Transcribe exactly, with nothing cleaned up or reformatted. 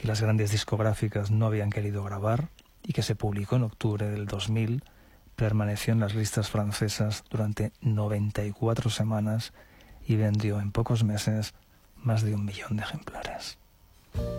que las grandes discográficas no habían querido grabar y que se publicó en octubre del dos mil, permaneció en las listas francesas durante noventa y cuatro semanas y vendió en pocos meses más de un millón de ejemplares.